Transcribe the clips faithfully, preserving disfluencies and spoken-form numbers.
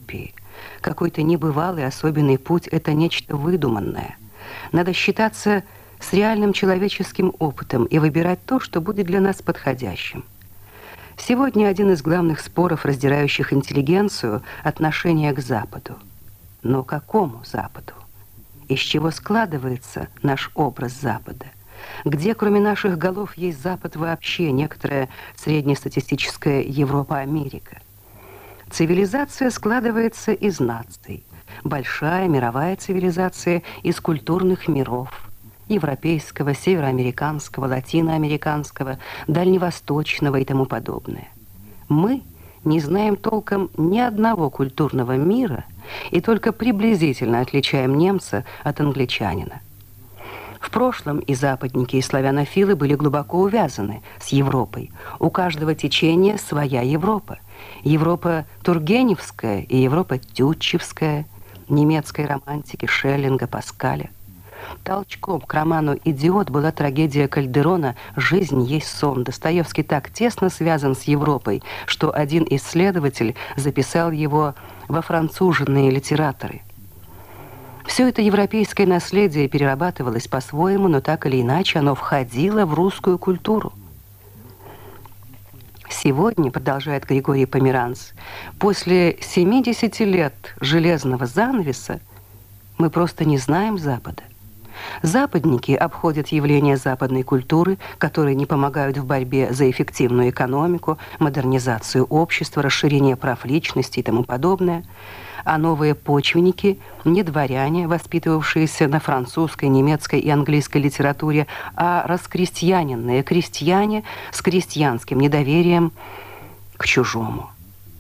утопии. Какой-то небывалый особенный путь – это нечто выдуманное. Надо считаться с реальным человеческим опытом и выбирать то, что будет для нас подходящим. Сегодня один из главных споров, раздирающих интеллигенцию – отношение к Западу. Но какому Западу? Из чего складывается наш образ Запада? Где, кроме наших голов, есть Запад вообще, некоторая среднестатистическая Европа-Америка? Цивилизация складывается из наций. Большая мировая цивилизация из культурных миров. Европейского, североамериканского, латиноамериканского, дальневосточного и тому подобное. Мы не знаем толком ни одного культурного мира и только приблизительно отличаем немца от англичанина. В прошлом и западники, и славянофилы были глубоко увязаны с Европой. У каждого течения своя Европа. Европа тургеневская и Европа тютчевская, немецкой романтики Шеллинга, Паскаля. Толчком к роману «Идиот» была трагедия Кальдерона «Жизнь есть сон». Достоевский так тесно связан с Европой, что один исследователь записал его во француженные литераторы. Все это европейское наследие перерабатывалось по-своему, но так или иначе оно входило в русскую культуру. Сегодня, продолжает Григорий Померанц, после семидесяти лет железного занавеса мы просто не знаем Запада. Западники обходят явления западной культуры, которые не помогают в борьбе за эффективную экономику, модернизацию общества, расширение прав личности и тому подобное. А новые почвенники, не дворяне, воспитывавшиеся на французской, немецкой и английской литературе, а раскрестьяненные крестьяне с крестьянским недоверием к чужому.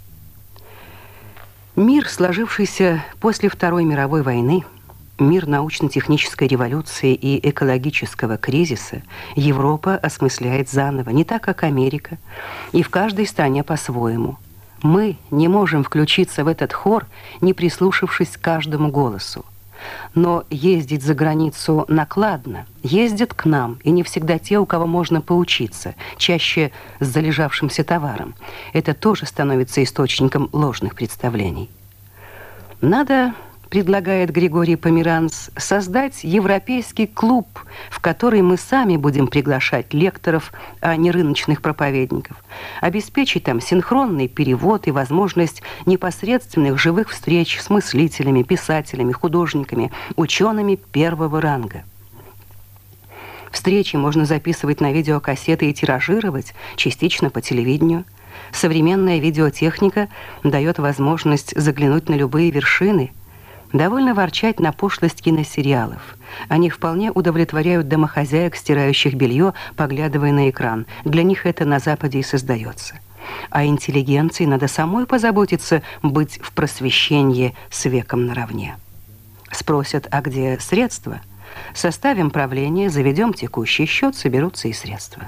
Мир, сложившийся после Второй мировой войны, мир научно-технической революции и экологического кризиса, Европа осмысляет заново, не так, как Америка, и в каждой стране по-своему. Мы не можем включиться в этот хор, не прислушавшись к каждому голосу. Но ездить за границу накладно, ездят к нам, и не всегда те, у кого можно поучиться, чаще с залежавшимся товаром. Это тоже становится источником ложных представлений. Надо, предлагает Григорий Померанц, создать европейский клуб, в который мы сами будем приглашать лекторов, а не рыночных проповедников, обеспечить там синхронный перевод и возможность непосредственных живых встреч с мыслителями, писателями, художниками, учеными первого ранга. Встречи можно записывать на видеокассеты и тиражировать, частично по телевидению. Современная видеотехника дает возможность заглянуть на любые вершины. Довольно ворчать на пошлость киносериалов. Они вполне удовлетворяют домохозяек, стирающих белье, поглядывая на экран. Для них это на Западе и создается. А интеллигенции надо самой позаботиться быть в просвещении с веком наравне. Спросят, а где средства? Составим правление, заведем текущий счет, соберутся и средства.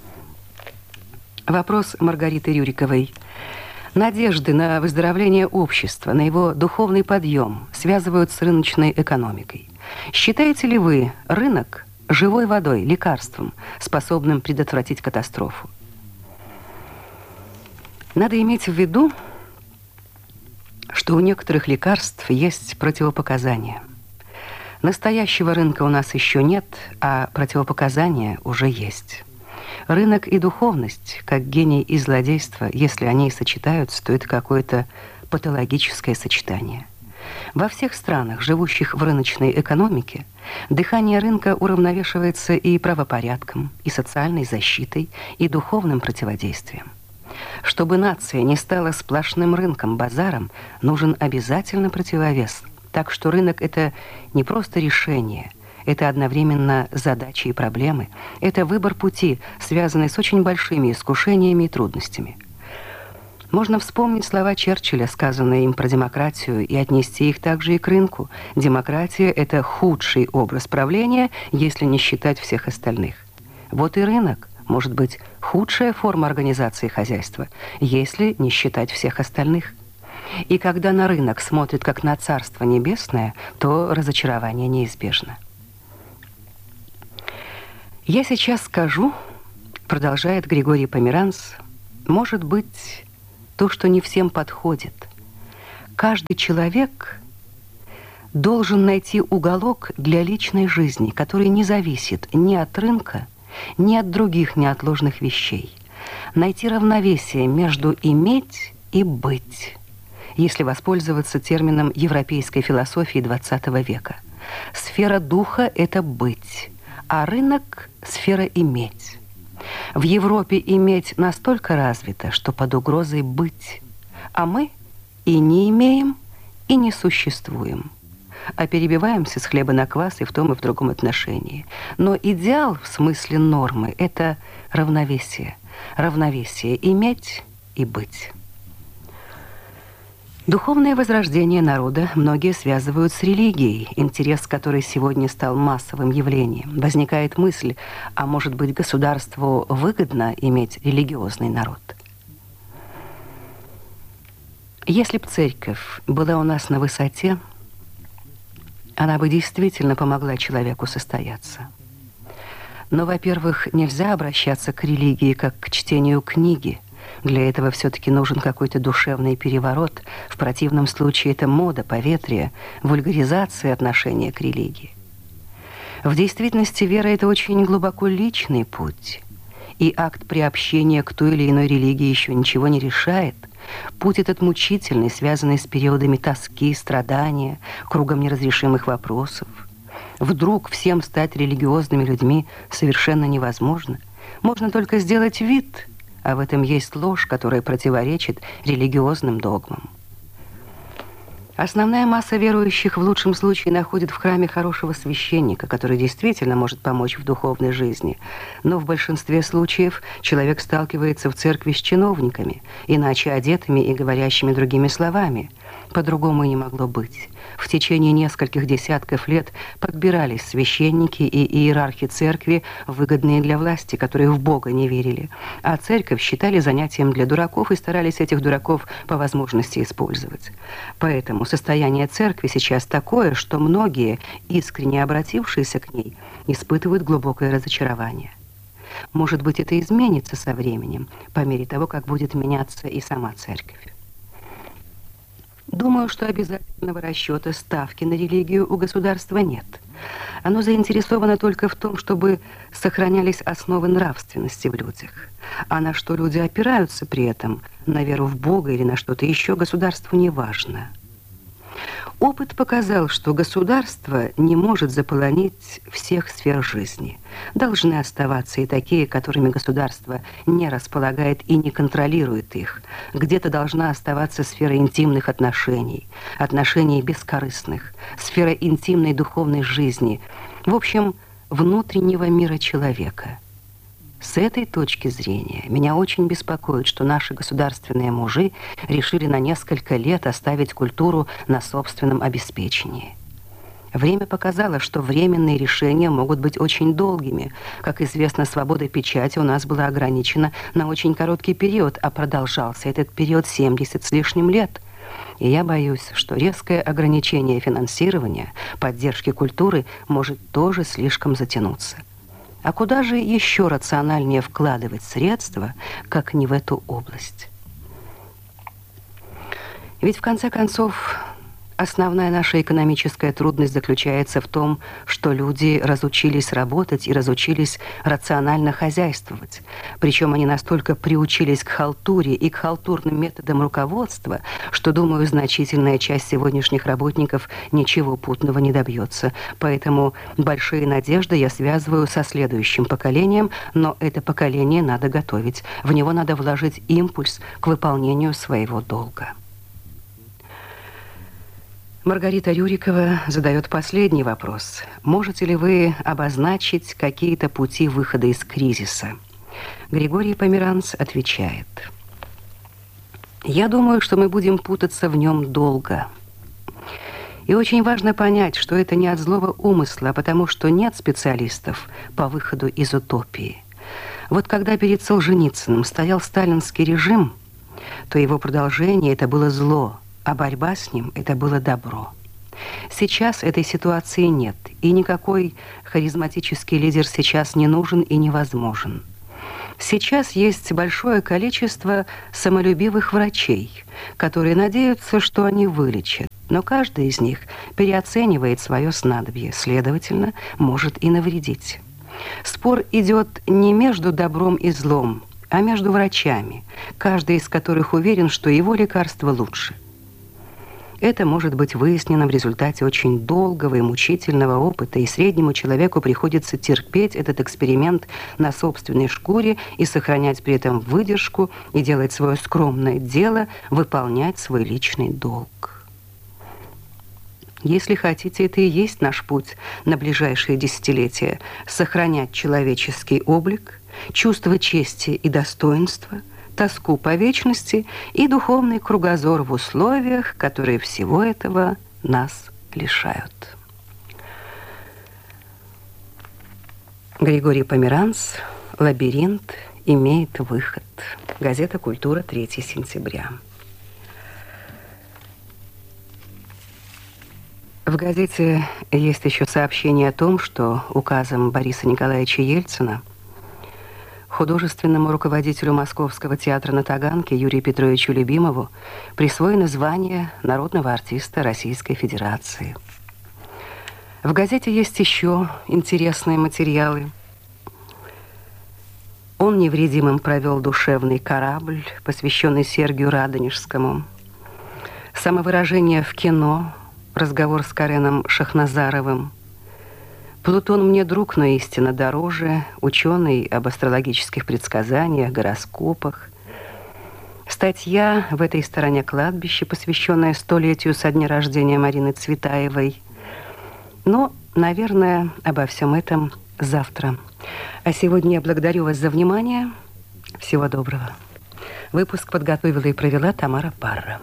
Вопрос Маргариты Рюриковой. Надежды на выздоровление общества, на его духовный подъем связывают с рыночной экономикой. Считаете ли вы рынок живой водой, лекарством, способным предотвратить катастрофу? Надо иметь в виду, что у некоторых лекарств есть противопоказания. Настоящего рынка у нас еще нет, а противопоказания уже есть. Рынок и духовность, как гений и злодейство, если они и сочетаются, то это какое-то патологическое сочетание. Во всех странах, живущих в рыночной экономике, дыхание рынка уравновешивается и правопорядком, и социальной защитой, и духовным противодействием. Чтобы нация не стала сплошным рынком, базаром, нужен обязательно противовес. Так что рынок – это не просто решение – это одновременно задачи и проблемы. Это выбор пути, связанный с очень большими искушениями и трудностями. Можно вспомнить слова Черчилля, сказанные им про демократию, и отнести их также и к рынку. Демократия – это худший образ правления, если не считать всех остальных. Вот и рынок может быть худшая форма организации хозяйства, если не считать всех остальных. И когда на рынок смотрят как на Царство Небесное, то разочарование неизбежно. Я сейчас скажу, продолжает Григорий Померанц, может быть, то, что не всем подходит. Каждый человек должен найти уголок для личной жизни, который не зависит ни от рынка, ни от других неотложных вещей. Найти равновесие между иметь и быть, если воспользоваться термином европейской философии двадцатого века. Сфера духа – это быть, а рынок – сфера иметь. В Европе иметь настолько развито, что под угрозой быть, а мы и не имеем, и не существуем, а перебиваемся с хлеба на квас и в том и в другом отношении. Но идеал в смысле нормы – это равновесие. Равновесие иметь и быть. Духовное возрождение народа многие связывают с религией, интерес которой сегодня стал массовым явлением. Возникает мысль, а может быть, государству выгодно иметь религиозный народ? Если б церковь была у нас на высоте, она бы действительно помогла человеку состояться. Но, во-первых, нельзя обращаться к религии как к чтению книги. Для этого все-таки нужен какой-то душевный переворот. В противном случае это мода, поветрие, вульгаризация отношения к религии. В действительности вера – это очень глубоко личный путь. И акт приобщения к той или иной религии еще ничего не решает. Путь этот мучительный, связанный с периодами тоски, страдания, кругом неразрешимых вопросов. Вдруг всем стать религиозными людьми совершенно невозможно. Можно только сделать вид, а в этом есть ложь, которая противоречит религиозным догмам. Основная масса верующих в лучшем случае находит в храме хорошего священника, который действительно может помочь в духовной жизни. Но в большинстве случаев человек сталкивается в церкви с чиновниками, иначе одетыми и говорящими другими словами. По-другому и не могло быть. В течение нескольких десятков лет подбирались священники и иерархи церкви, выгодные для власти, которые в Бога не верили. А церковь считали занятием для дураков и старались этих дураков по возможности использовать. Поэтому состояние церкви сейчас такое, что многие, искренне обратившиеся к ней, испытывают глубокое разочарование. Может быть, это изменится со временем, по мере того, как будет меняться и сама церковь. Думаю, что обязательного расчета ставки на религию у государства нет. Оно заинтересовано только в том, чтобы сохранялись основы нравственности в людях. А на что люди опираются при этом, на веру в Бога или на что-то еще, государству не важно. Опыт показал, что государство не может заполонить всех сфер жизни. Должны оставаться и такие, которыми государство не располагает и не контролирует их. Где-то должна оставаться сфера интимных отношений, отношений бескорыстных, сфера интимной духовной жизни, в общем, внутреннего мира человека. С этой точки зрения меня очень беспокоит, что наши государственные мужи решили на несколько лет оставить культуру на собственном обеспечении. Время показало, что временные решения могут быть очень долгими. Как известно, свобода печати у нас была ограничена на очень короткий период, а продолжался этот период семьдесят с лишним лет. И я боюсь, что резкое ограничение финансирования, поддержки культуры может тоже слишком затянуться. А куда же еще рациональнее вкладывать средства, как не в эту область? Ведь, в конце концов, основная наша экономическая трудность заключается в том, что люди разучились работать и разучились рационально хозяйствовать. Причем они настолько приучились к халтуре и к халтурным методам руководства, что, думаю, значительная часть сегодняшних работников ничего путного не добьется. Поэтому большие надежды я связываю со следующим поколением, но это поколение надо готовить. В него надо вложить импульс к выполнению своего долга. Маргарита Рюрикова задает последний вопрос. Можете ли вы обозначить какие-то пути выхода из кризиса? Григорий Померанц отвечает. Я думаю, что мы будем путаться в нем долго. И очень важно понять, что это не от злого умысла, а потому что нет специалистов по выходу из утопии. Вот когда перед Солженицыным стоял сталинский режим, то его продолжение – это было зло, а борьба с ним – это было добро. Сейчас этой ситуации нет, и никакой харизматический лидер сейчас не нужен и невозможен. Сейчас есть большое количество самолюбивых врачей, которые надеются, что они вылечат. Но каждый из них переоценивает свое снадобье, следовательно, может и навредить. Спор идет не между добром и злом, а между врачами, каждый из которых уверен, что его лекарство лучше. Это может быть выяснено в результате очень долгого и мучительного опыта, и среднему человеку приходится терпеть этот эксперимент на собственной шкуре и сохранять при этом выдержку и делать свое скромное дело, выполнять свой личный долг. Если хотите, это и есть наш путь на ближайшие десятилетия – сохранять человеческий облик, чувство чести и достоинства, тоску по вечности и духовный кругозор в условиях, которые всего этого нас лишают. Григорий Померанц. «Лабиринт имеет выход». Газета «Культура», третьего сентября. В газете есть еще сообщение о том, что указом Бориса Николаевича Ельцина художественному руководителю Московского театра на Таганке Юрию Петровичу Любимову присвоено звание народного артиста Российской Федерации. В газете есть еще интересные материалы. Он невредимым провел душевный корабль, посвященный Сергию Радонежскому. Самовыражение в кино, разговор с Кареном Шахназаровым. Плутон мне друг, но истинно дороже. Ученый об астрологических предсказаниях, гороскопах. Статья в этой стороне кладбища, посвященная столетию со дня рождения Марины Цветаевой. Но, наверное, обо всем этом завтра. А сегодня я благодарю вас за внимание. Всего доброго. Выпуск подготовила и провела Тамара Парра.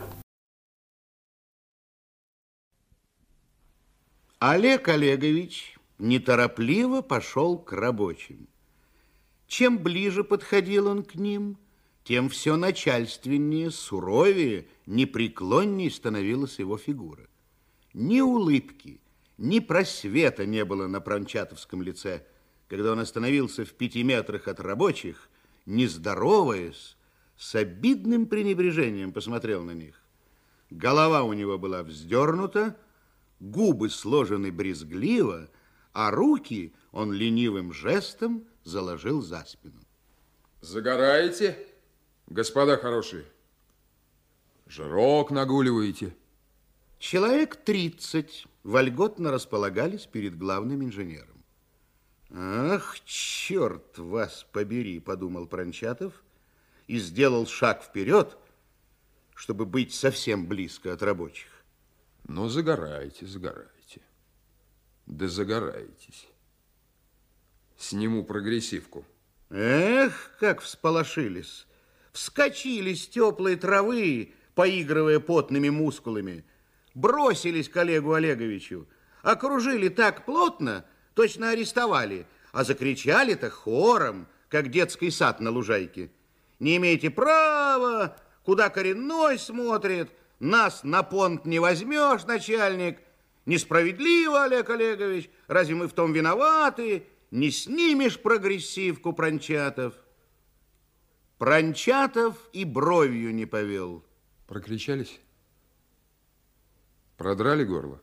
Олег Олегович неторопливо пошел к рабочим. Чем ближе подходил он к ним, тем все начальственнее, суровее, непреклоннее становилась его фигура. Ни улыбки, ни просвета не было на прончатовском лице, когда он остановился в пяти метрах от рабочих, не здороваясь, с обидным пренебрежением посмотрел на них. Голова у него была вздернута, губы сложены брезгливо, а руки он ленивым жестом заложил за спину. Загораете, господа хорошие? Жирок нагуливаете? Человек тридцать вольготно располагались перед главным инженером. Ах, черт вас побери, подумал Прончатов и сделал шаг вперед, чтобы быть совсем близко от рабочих. Ну, загорайте, загорайте. Да загораетесь. Сниму прогрессивку. Эх, как всполошились. Вскочили с теплой травы, поигрывая потными мускулами. Бросились к Олегу Олеговичу. Окружили так плотно, точно арестовали. А закричали-то хором, как детский сад на лужайке. Не имеете права, куда коренной смотрит. Нас на понт не возьмешь, начальник. Несправедливо, Олег Олегович. Разве мы в том виноваты? Не снимешь прогрессивку, Прончатов. Прончатов и бровью не повел. Прокричались? Продрали горло?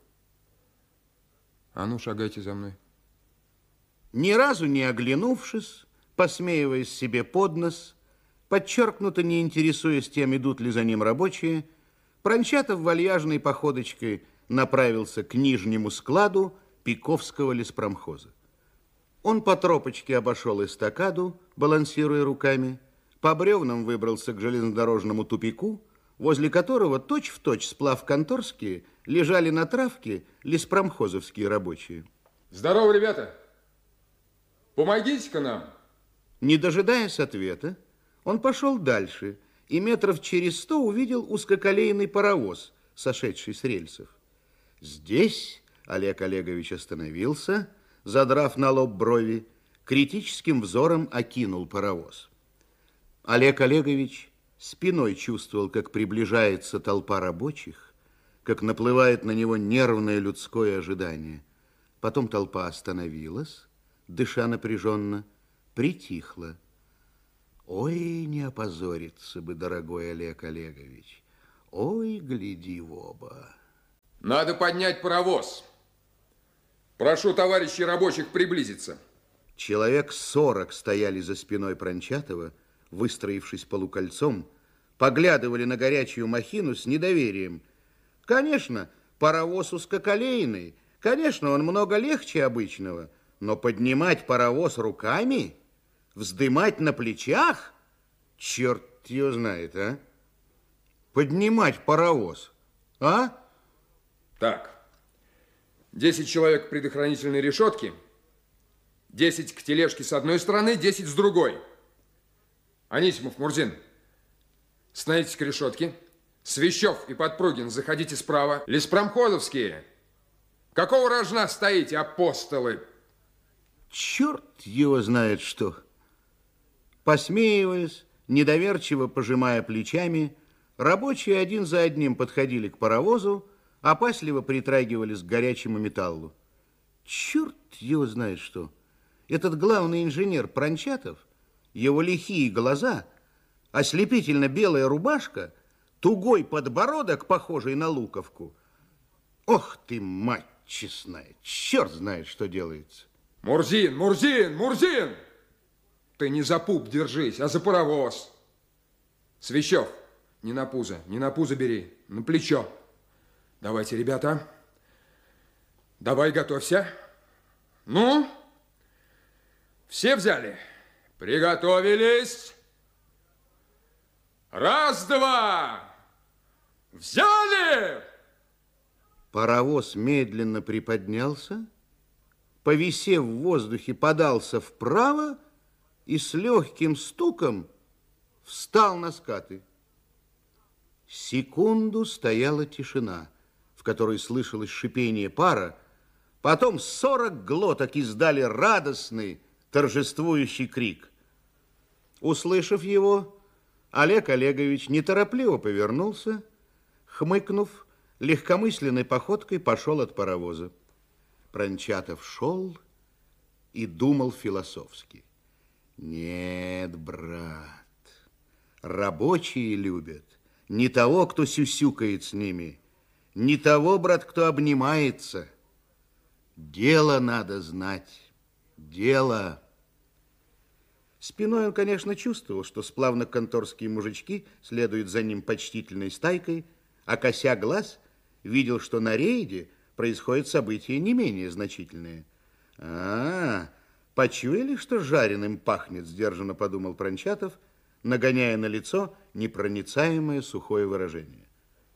А ну, шагайте за мной. Ни разу не оглянувшись, посмеиваясь себе под нос, подчеркнуто не интересуясь тем, идут ли за ним рабочие, Прончатов вальяжной походочкой направился к нижнему складу Пиковского леспромхоза. Он по тропочке обошел эстакаду, балансируя руками, по бревнам выбрался к железнодорожному тупику, возле которого точь-в-точь сплав конторские лежали на травке леспромхозовские рабочие. Здорово, ребята! Помогите-ка нам! Не дожидаясь ответа, он пошел дальше и метров через сто увидел узкоколейный паровоз, сошедший с рельсов. Здесь Олег Олегович остановился, задрав на лоб брови, критическим взором окинул паровоз. Олег Олегович спиной чувствовал, как приближается толпа рабочих, как наплывает на него нервное людское ожидание. Потом толпа остановилась, дыша напряженно, притихла. Ой, не опозориться бы, дорогой Олег Олегович. Ой, гляди в оба. Надо поднять паровоз. Прошу товарищей рабочих приблизиться. Человек сорок стояли за спиной Прончатова, выстроившись полукольцом, поглядывали на горячую махину с недоверием. Конечно, паровоз узкоколейный, конечно, он много легче обычного, но поднимать паровоз руками, вздымать на плечах, черт его знает, а? Поднимать паровоз, а? Так, десять человек к предохранительной решетке, десять к тележке с одной стороны, десять с другой. Анисимов, Мурзин, становитесь к решетке. Свящев и Подпругин, заходите справа. Леспромхозовские, какого рожна стоите, апостолы? Черт его знает что. Посмеиваясь, недоверчиво пожимая плечами, рабочие один за одним подходили к паровозу, опасливо притрагивались к горячему металлу. Черт его знает что. Этот главный инженер Прончатов, его лихие глаза, ослепительно белая рубашка, тугой подбородок, похожий на луковку. Ох ты, мать честная, черт знает, что делается. Мурзин, Мурзин, Мурзин! Ты не за пуп держись, а за паровоз. Свящев, не на пузо, не на пузо бери, на плечо. Давайте, ребята. Давай, готовься. Ну, все взяли? Приготовились. Раз, два. Взяли! Паровоз медленно приподнялся, повисев в воздухе, подался вправо и с легким стуком встал на скаты. Секунду стояла тишина, в которой слышалось шипение пара, потом сорок глоток издали радостный, торжествующий крик. Услышав его, Олег Олегович неторопливо повернулся, хмыкнув, легкомысленной походкой пошел от паровоза. Прончатов шел и думал философски. Нет, брат, рабочие любят не того, кто сюсюкает с ними, не того, брат, кто обнимается. Дело надо знать, дело. Спиной он, конечно, чувствовал, что сплавно-конторские мужички следуют за ним почтительной стайкой, а кося глаз видел, что на рейде происходят события не менее значительные. А, почуяли, что жареным пахнет, сдержанно подумал Прончатов, нагоняя на лицо непроницаемое сухое выражение.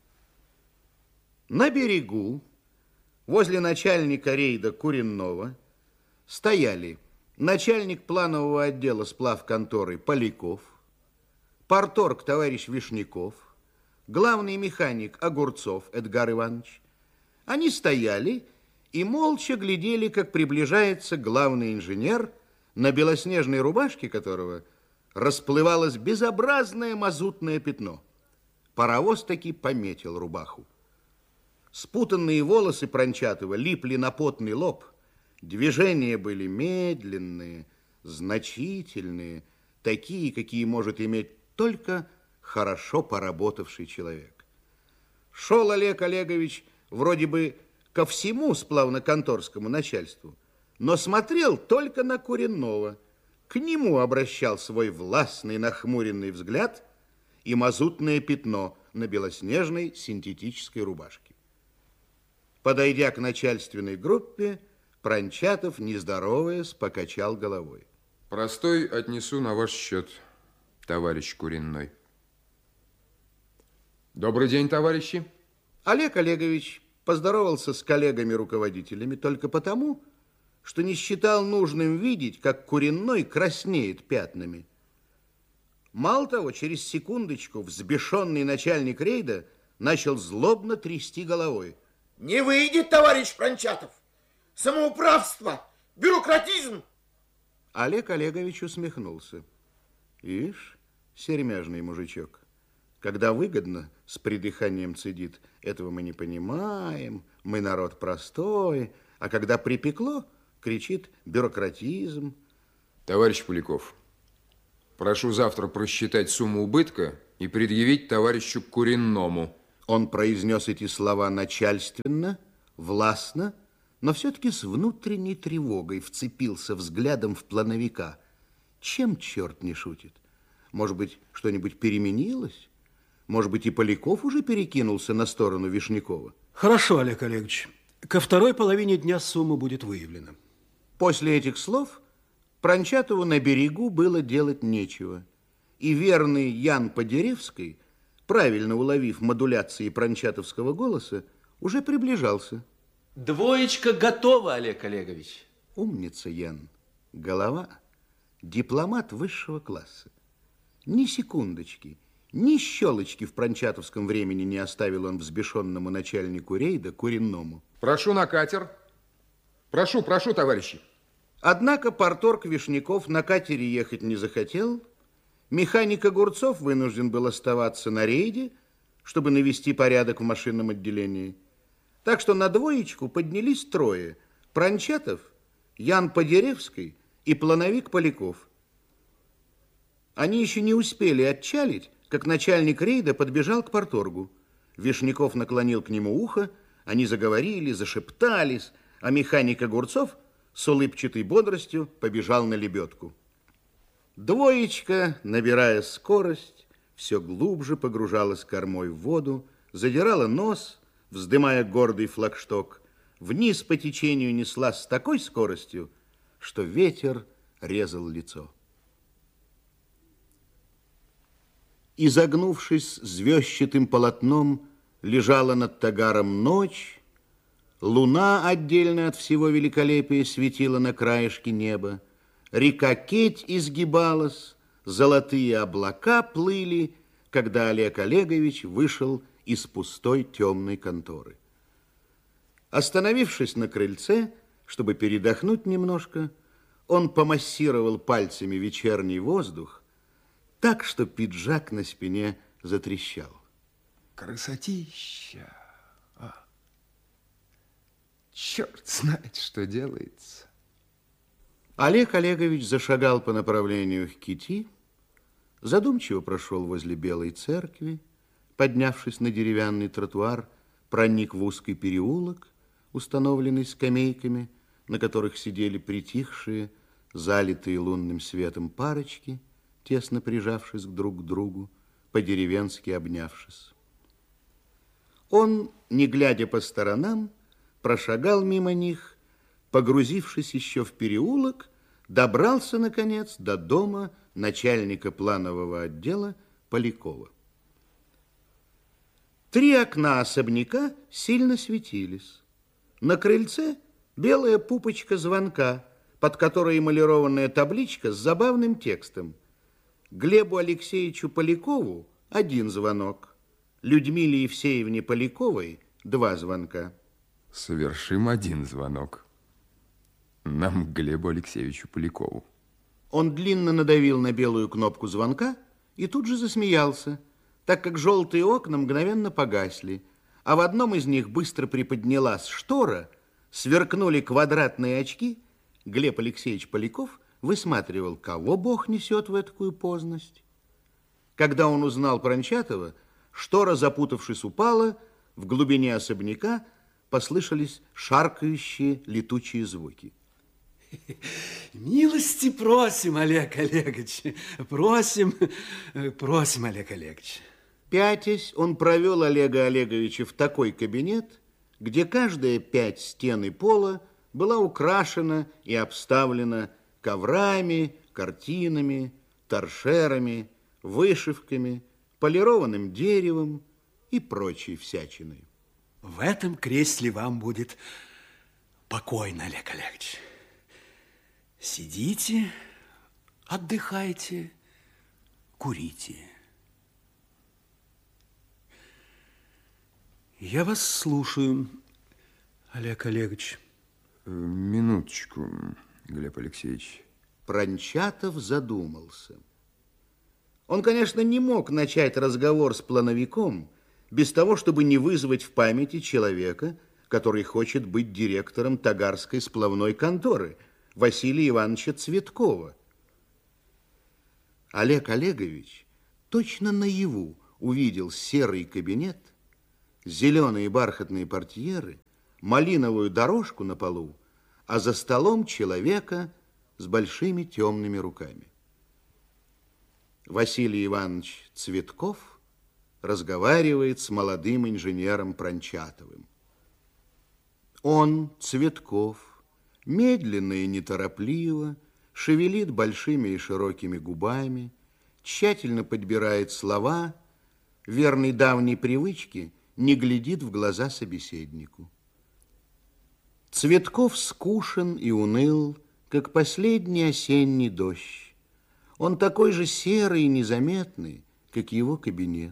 На берегу, возле начальника рейда Куренного, стояли начальник планового отдела сплавконторы Поляков, парторг товарищ Вишняков, главный механик Огурцов Эдгар Иванович. Они стояли и молча глядели, как приближается главный инженер, на белоснежной рубашке которого расплывалось безобразное мазутное пятно. Паровоз таки пометил рубаху. Спутанные волосы Прончатова липли на потный лоб. Движения были медленные, значительные, такие, какие может иметь только хорошо поработавший человек. Шел Олег Олегович вроде бы ко всему сплавно-конторскому начальству, но смотрел только на Куренного. К нему обращал свой властный нахмуренный взгляд и мазутное пятно на белоснежной синтетической рубашке. Подойдя к начальственной группе, Прончатов, не здороваясь, покачал головой. Простой отнесу на ваш счет, товарищ Куренной. Добрый день, товарищи. Олег Олегович поздоровался с коллегами-руководителями только потому, что не считал нужным видеть, как Куренной краснеет пятнами. Мало того, через секундочку взбешенный начальник рейда начал злобно трясти головой. Не выйдет, товарищ Прончатов. Самоуправство, бюрократизм. Олег Олегович усмехнулся. Ишь, сермяжный мужичок, когда выгодно, с придыханием цедит, этого мы не понимаем, мы народ простой, а когда припекло, кричит бюрократизм. Товарищ Поляков, Прошу завтра просчитать сумму убытка и предъявить товарищу Куренному. Он произнес эти слова начальственно, властно, но все-таки с внутренней тревогой вцепился взглядом в плановика. Чем черт не шутит? Может быть, что-нибудь переменилось? Может быть, и Поляков уже перекинулся на сторону Вишнякова? Хорошо, Олег Олегович. Ко второй половине дня сумма будет выявлена. После этих слов Прончатову на берегу было делать нечего. И верный Ян Подеревский, правильно уловив модуляции прончатовского голоса, уже приближался. Двоечка готова, Олег Олегович. Умница, Ян. Голова. Дипломат высшего класса. Ни секундочки, ни щелочки в прончатовском времени не оставил он взбешенному начальнику рейда Куренному. Прошу на катер. Прошу, прошу, товарищи. Однако парторг Вишняков на катере ехать не захотел. Механик Огурцов вынужден был оставаться на рейде, чтобы навести порядок в машинном отделении. Так что на двоечку поднялись трое. Прончатов, Ян Подеревский и плановик Поляков. Они еще не успели отчалить, как начальник рейда подбежал к парторгу. Вишняков наклонил к нему ухо, они заговорили, зашептались, а механик Огурцов с улыбчатой бодростью побежал на лебедку. Двоечка, набирая скорость, все глубже погружалась кормой в воду, задирала нос, вздымая гордый флагшток, вниз по течению несла с такой скоростью, что ветер резал лицо. Изогнувшись звездчатым полотном, лежала над Тагаром ночь, луна, отдельно от всего великолепия, светила на краешке неба, река Кеть изгибалась, золотые облака плыли, когда Олег Олегович вышел из пустой темной конторы. Остановившись на крыльце, чтобы передохнуть немножко, он помассировал пальцами вечерний воздух, так, что пиджак на спине затрещал. Красотища! А. Черт знает, что делается. Олег Олегович зашагал по направлению к Кити, задумчиво прошел возле Белой церкви, поднявшись на деревянный тротуар, проник в узкий переулок, установленный скамейками, на которых сидели притихшие, залитые лунным светом парочки, тесно прижавшись друг к другу, по-деревенски обнявшись. Он, не глядя по сторонам, прошагал мимо них, погрузившись еще в переулок, добрался, наконец, до дома начальника планового отдела Полякова. Три окна особняка сильно светились. На крыльце белая пупочка звонка, под которой эмалированная табличка с забавным текстом. Глебу Алексеевичу Полякову один звонок, Людмиле Евсеевне Поляковой два звонка. Совершим один звонок. Нам к Глебу Алексеевичу Полякову. Он длинно надавил на белую кнопку звонка и тут же засмеялся, так как желтые окна мгновенно погасли, а в одном из них быстро приподнялась штора, сверкнули квадратные очки. Глеб Алексеевич Поляков высматривал, кого Бог несет в такую поздность. Когда он узнал Прончатова, штора, запутавшись, упала, в глубине особняка послышались шаркающие летучие звуки. Милости просим, Олег Олегович, просим, просим, Олег Олегович. Пятясь, он провел Олега Олеговича в такой кабинет, где каждая пять стен и пола была украшена и обставлена коврами, картинами, торшерами, вышивками, полированным деревом и прочей всячиной. В этом кресле вам будет покойно, Олег Олегович. Сидите, отдыхайте, курите. Я вас слушаю, Олег Олегович. Минуточку, Глеб Алексеевич. Прончатов задумался. Он, конечно, не мог начать разговор с плановиком без того, чтобы не вызвать в памяти человека, который хочет быть директором Тагарской сплавной конторы, Василия Ивановича Цветкова. Олег Олегович точно наяву увидел серый кабинет, зеленые бархатные портьеры, малиновую дорожку на полу, а за столом человека с большими темными руками. Василий Иванович Цветков разговаривает с молодым инженером Прончатовым. Он, Цветков, медленно и неторопливо шевелит большими и широкими губами, тщательно подбирает слова, верной давней привычке не глядит в глаза собеседнику. Цветков скушен и уныл, как последний осенний дождь. Он такой же серый и незаметный, как его кабинет.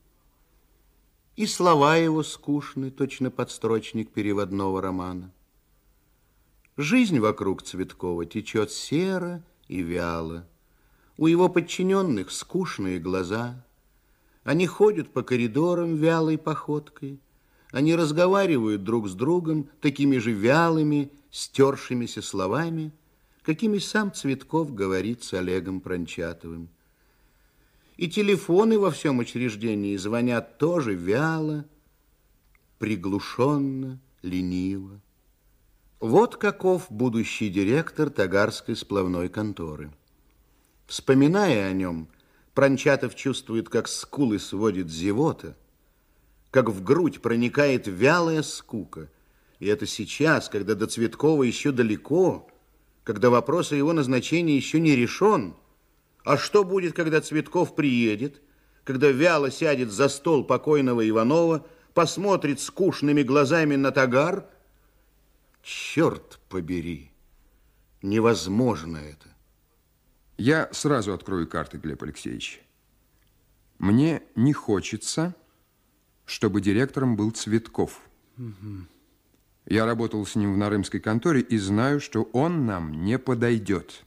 И слова его скучны, точно подстрочник переводного романа. Жизнь вокруг Цветкова течет серо и вяло. У его подчиненных скучные глаза. Они ходят по коридорам вялой походкой. Они разговаривают друг с другом такими же вялыми, стершимися словами, какими сам Цветков говорит с Олегом Прончатовым. И телефоны во всем учреждении звонят тоже вяло, приглушенно, лениво. Вот каков будущий директор Тагарской сплавной конторы. Вспоминая о нем, Прончатов чувствует, как скулы сводит зевота, как в грудь проникает вялая скука. И это сейчас, когда до Цветкова еще далеко, когда вопрос о его назначении еще не решен. А что будет, когда Цветков приедет, когда вяло сядет за стол покойного Иванова, посмотрит скучными глазами на Тагар? Черт побери, невозможно это. Я сразу открою карты, Глеб Алексеевич. Мне не хочется, чтобы директором был Цветков. Угу. Я работал с ним в Нарымской конторе и знаю, что он нам не подойдет.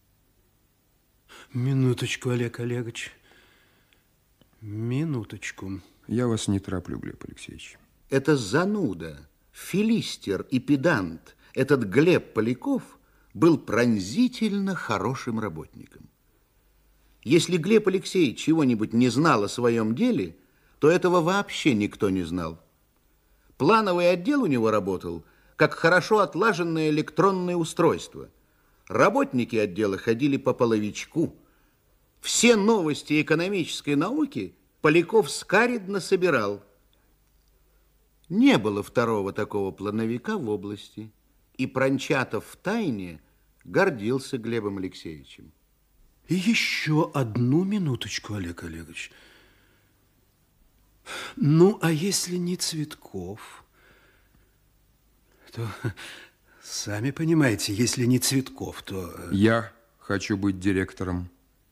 Минуточку, Олег Олегович. Минуточку. Я вас не тороплю, Глеб Алексеевич. Это зануда, филистер и педант, этот Глеб Поляков был пронзительно хорошим работником. Если Глеб Алексеевич чего-нибудь не знал о своем деле, то этого вообще никто не знал. Плановый отдел у него работал, как хорошо отлаженное электронное устройство. Работники отдела ходили по половичку. Все новости экономической науки Поляков скаридно собирал. Не было второго такого плановика в области, и Прончатов втайне гордился Глебом Алексеевичем. И еще одну минуточку, Олег Олегович. Ну, а если не Цветков, то, сами понимаете, если не Цветков, то... Я хочу быть директором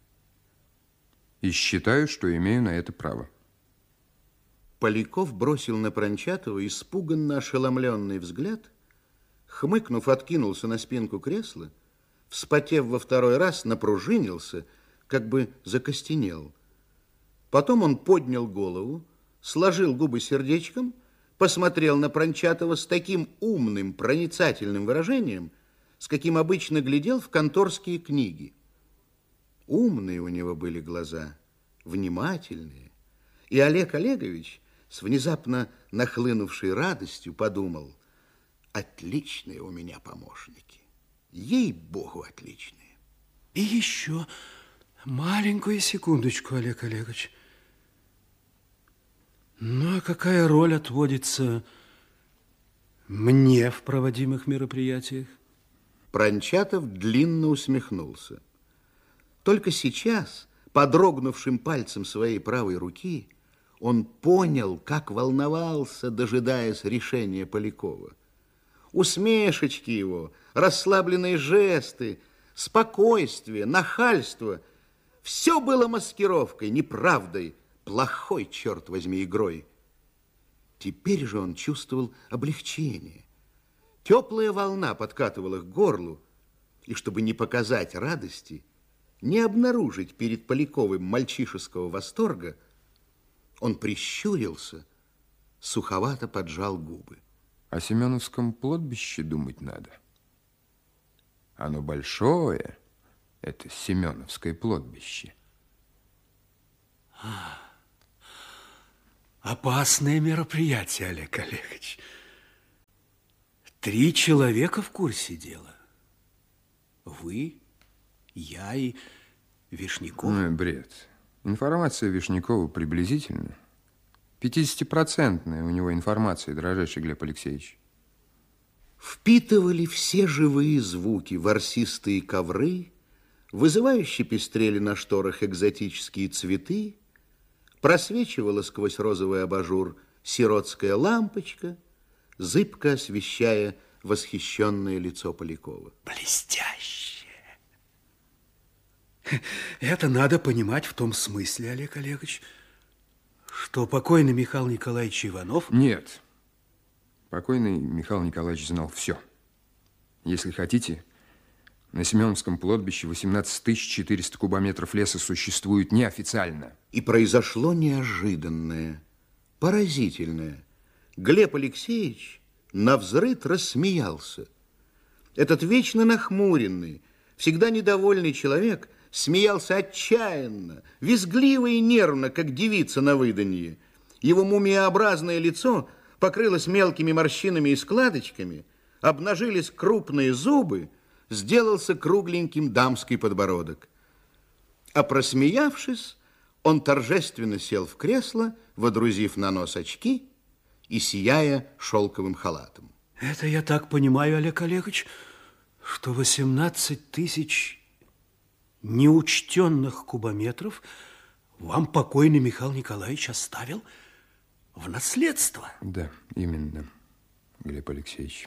и считаю, что имею на это право. Поляков бросил на Прончатова испуганно ошеломленный взгляд, хмыкнув, откинулся на спинку кресла, вспотев во второй раз, напружинился, как бы закостенел. Потом он поднял голову, сложил губы сердечком, посмотрел на Прончатова с таким умным, проницательным выражением, с каким обычно глядел в конторские книги. Умные у него были глаза, внимательные, и Олег Олегович с внезапно нахлынувшей радостью подумал: отличные у меня помощники, ей-богу, отличные. И еще маленькую секундочку, Олег Олегович. Ну, а какая роль отводится мне в проводимых мероприятиях? Прончатов длинно усмехнулся. Только сейчас, подрогнувшим пальцем своей правой руки, он понял, как волновался, дожидаясь решения Полякова. Усмешечки его, расслабленные жесты, спокойствие, нахальство – все было маскировкой, неправдой, плохой, черт возьми, игрой. Теперь же он чувствовал облегчение. Теплая волна подкатывала к горлу, и чтобы не показать радости, не обнаружить перед Поляковым мальчишеского восторга, он прищурился, суховато поджал губы. О Семеновском кладбище думать надо. Оно большое, это Семеновское кладбище. Опасное мероприятие, Олег Олегович. Три человека в курсе дела. Вы, я и Вишняков. Ну, бред. Информация Вишнякова приблизительно. пятидесятипроцентная у него информация, дорожайший Глеб Алексеевич. Впитывали все живые звуки ворсистые ковры, вызывающе пестрели на шторах экзотические цветы, просвечивала сквозь розовый абажур сиротская лампочка, зыбко освещая восхищенное лицо Полякова. Блестяще! Это надо понимать в том смысле, Олег Олегович, что покойный Михаил Николаевич Иванов... Нет. Покойный Михаил Николаевич знал все. Если хотите, на Семеновском кладбище восемнадцать тысяч четыреста кубометров леса существует неофициально. И произошло неожиданное, поразительное. Глеб Алексеевич навзрыд рассмеялся. Этот вечно нахмуренный, всегда недовольный человек смеялся отчаянно, визгливо и нервно, как девица на выданье. Его мумиеобразное лицо покрылось мелкими морщинами и складочками, обнажились крупные зубы, сделался кругленьким дамский подбородок. А просмеявшись, он торжественно сел в кресло, водрузив на нос очки и сияя шелковым халатом. Это я так понимаю, Олег Олегович, что восемнадцать тысяч неучтенных кубометров вам покойный Михаил Николаевич оставил в наследство. Да, именно, Глеб Алексеевич.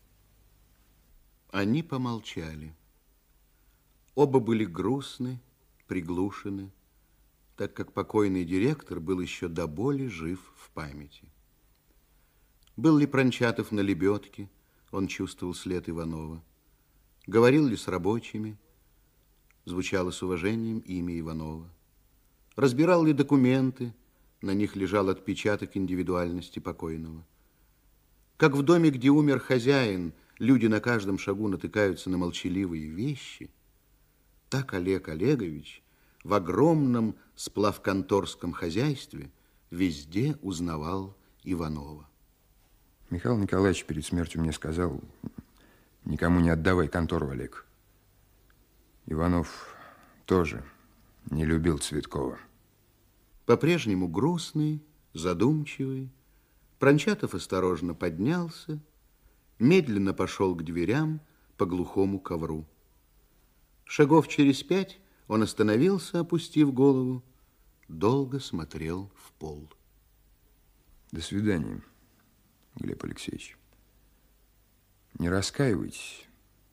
Они помолчали. Оба были грустны, приглушены, так как покойный директор был еще до боли жив в памяти. Был ли Прончатов на лебедке, он чувствовал след Иванова. Говорил ли с рабочими, звучало с уважением имя Иванова. Разбирал ли документы, на них лежал отпечаток индивидуальности покойного. Как в доме, где умер хозяин, люди на каждом шагу натыкаются на молчаливые вещи, так Олег Олегович в огромном сплавконторском хозяйстве везде узнавал Иванова. Михаил Николаевич перед смертью мне сказал: никому не отдавай контору, Олег. Иванов тоже не любил Цветкова. По-прежнему грустный, задумчивый, Прончатов осторожно поднялся, медленно пошел к дверям по глухому ковру. Шагов через пять он остановился, опустив голову, долго смотрел в пол. До свидания, Глеб Алексеевич. Не раскаивайтесь.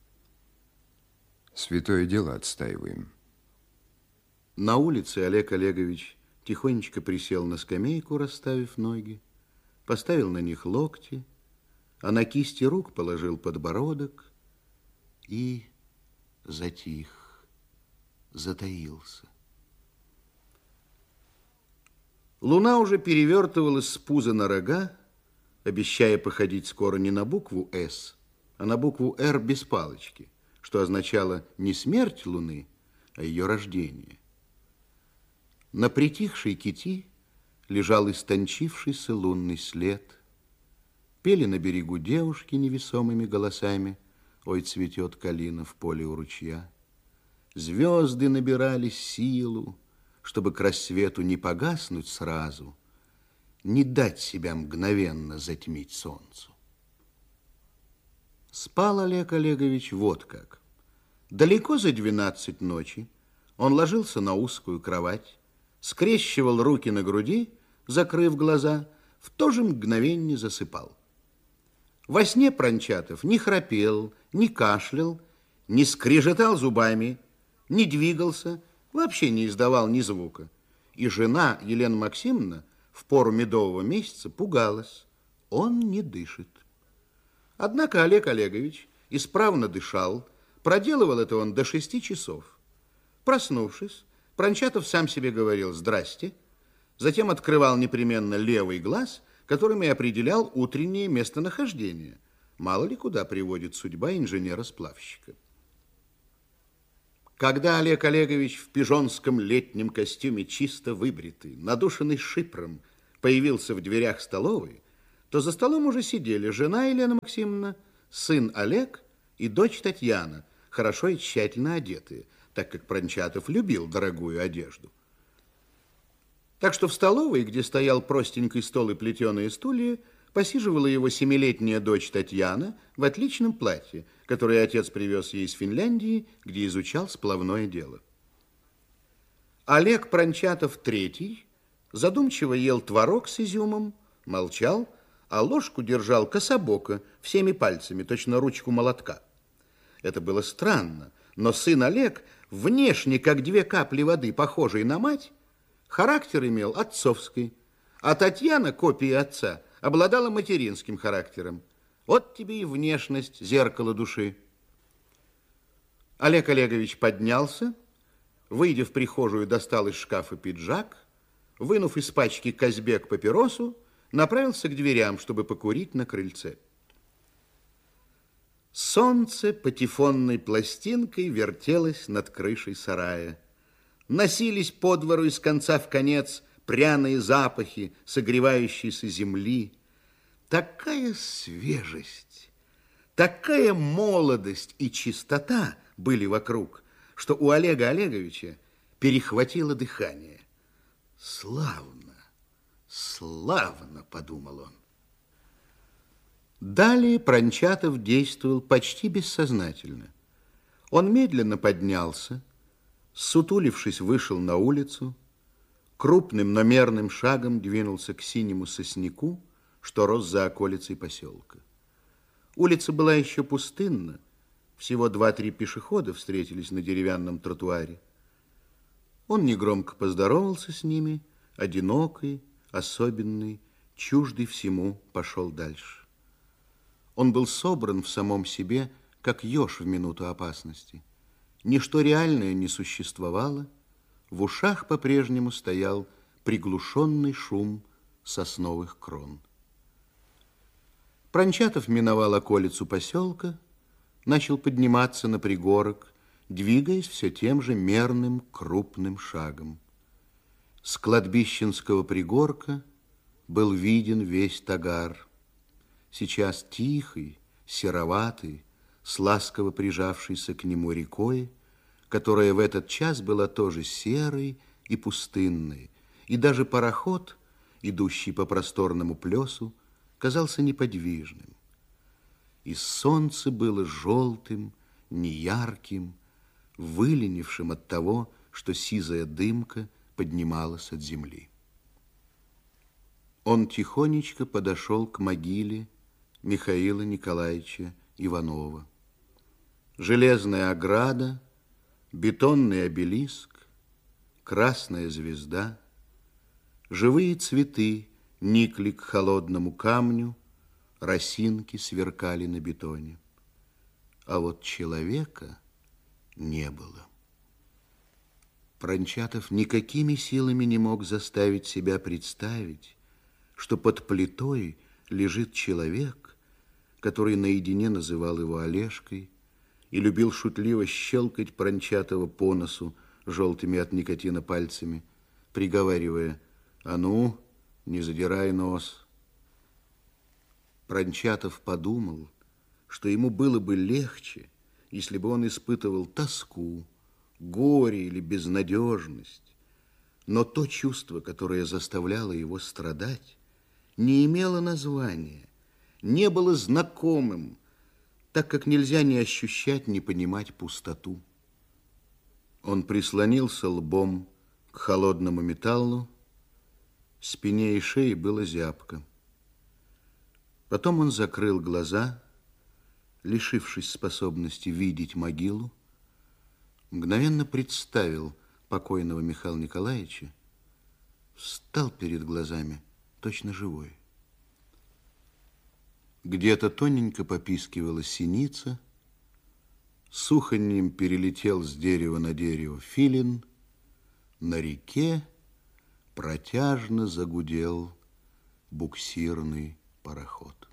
Святое дело отстаиваем. На улице Олег Олегович тихонечко присел на скамейку, расставив ноги, поставил на них локти, а на кисти рук положил подбородок и затих, затаился. Луна уже перевертывалась с пуза на рога, обещая походить скоро не на букву «С», а на букву «Р» без палочки, что означало не смерть Луны, а ее рождение. На притихшей кити лежал истончившийся лунный след. Пели на берегу девушки невесомыми голосами: «Ой, цветет калина в поле у ручья». Звезды набирали силу, чтобы к рассвету не погаснуть сразу, не дать себя мгновенно затмить солнцу. Спал Олег Олегович вот как. Далеко за двенадцать ночи он ложился на узкую кровать, скрещивал руки на груди, закрыв глаза, в то же мгновение засыпал. Во сне Прончатов не храпел, не кашлял, не скрежетал зубами, не двигался, вообще не издавал ни звука. И жена Елена Максимовна в пору медового месяца пугалась: он не дышит. Однако Олег Олегович исправно дышал, проделывал это он до шести часов. Проснувшись, Прончатов сам себе говорил «здрасте», затем открывал непременно левый глаз, которым и определял утреннее местонахождение. Мало ли куда приводит судьба инженера-сплавщика. Когда Олег Олегович в пижонском летнем костюме, чисто выбритый, надушенный шипром, появился в дверях столовой, то за столом уже сидели жена Елена Максимовна, сын Олег и дочь Татьяна, хорошо и тщательно одетые, так как Прончатов любил дорогую одежду. Так что в столовой, где стоял простенький стол и плетеные стулья, посиживала его семилетняя дочь Татьяна в отличном платье, которое отец привез ей из Финляндии, где изучал сплавное дело. Олег Прончатов третий задумчиво ел творог с изюмом, молчал, а ложку держал кособоко, всеми пальцами, точно ручку молотка. Это было странно, но сын Олег, внешне, как две капли воды, похожий на мать, характер имел отцовский, а Татьяна, копия отца, обладала материнским характером. Вот тебе и внешность, зеркало души. Олег Олегович поднялся, выйдя в прихожую, достал из шкафа пиджак, вынув из пачки Казбек папиросу, направился к дверям, чтобы покурить на крыльце. Солнце патефонной пластинкой вертелось над крышей сарая. Носились по двору из конца в конец пряные запахи согревающейся земли. Такая свежесть, такая молодость и чистота были вокруг, что у Олега Олеговича перехватило дыхание. Славно, славно, подумал он. Далее Прончатов действовал почти бессознательно. Он медленно поднялся, сутулившись, вышел на улицу, крупным, но мерным шагом двинулся к синему сосняку, что рос за околицей поселка. Улица была еще пустынна, всего два-три пешехода встретились на деревянном тротуаре. Он негромко поздоровался с ними, одинокий, особенный, чуждый всему, пошел дальше. Он был собран в самом себе, как еж в минуту опасности. Ничто реальное не существовало, в ушах по-прежнему стоял приглушенный шум сосновых крон. Прончатов миновал околицу поселка, начал подниматься на пригорок, двигаясь все тем же мерным крупным шагом. С кладбищенского пригорка был виден весь Тагар, сейчас тихий, сероватый, с ласково прижавшейся к нему рекой, которая в этот час была тоже серой и пустынной, и даже пароход, идущий по просторному плесу, казался неподвижным. И солнце было желтым, неярким, выленившим от того, что сизая дымка поднималась от земли. Он тихонечко подошел к могиле Михаила Николаевича Иванова. Железная ограда, бетонный обелиск, красная звезда, живые цветы никли к холодному камню, росинки сверкали на бетоне. А вот человека не было. Прончатов никакими силами не мог заставить себя представить, что под плитой лежит человек, который наедине называл его Олежкой и любил шутливо щелкать Прончатова по носу желтыми от никотина пальцами, приговаривая: «А ну, не задирай нос». Прончатов подумал, что ему было бы легче, если бы он испытывал тоску, горе или безнадежность, но то чувство, которое заставляло его страдать, не имело названия, не было знакомым, так как нельзя ни ощущать, ни понимать пустоту. Он прислонился лбом к холодному металлу, спине и шее было зябко. Потом он закрыл глаза, лишившись способности видеть могилу, мгновенно представил покойного Михаила Николаевича, встал перед глазами, точно живой. Где-то тоненько попискивала синица, с уханьем перелетел с дерева на дерево филин, на реке протяжно загудел буксирный пароход.